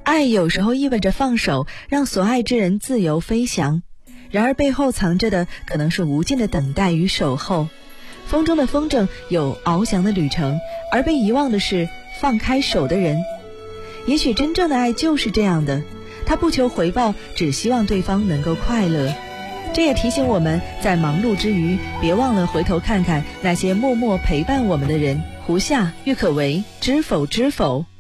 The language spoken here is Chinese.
爱有时候意味着放手，让所爱之人自由飞翔，然而背后藏着的可能是无尽的等待与守候。风中的风筝有翱翔的旅程，而被遗忘的是放开手的人。也许真正的爱就是这样的，他不求回报，只希望对方能够快乐。这也提醒我们在忙碌之余，别忘了回头看看那些默默陪伴我们的人。胡夏、郁可唯，知否知否。